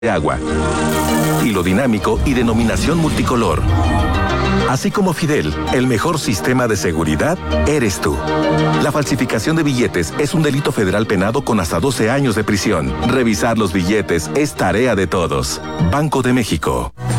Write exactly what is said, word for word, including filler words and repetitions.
de agua, hilo dinámico y denominación multicolor. Así como Fidel, el mejor sistema de seguridad eres tú. La falsificación de billetes es un delito federal penado con hasta doce años de prisión. Revisar los billetes es tarea de todos. Banco de México.